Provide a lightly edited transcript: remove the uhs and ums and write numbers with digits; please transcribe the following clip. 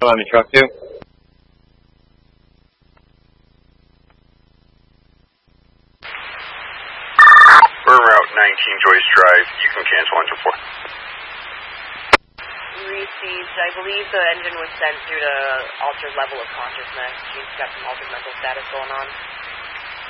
on the truck, too. We're Route 19 Joyce Drive. You can cancel on 4. Received. I believe the engine was sent due to altered level of consciousness. She's got some altered mental status going on.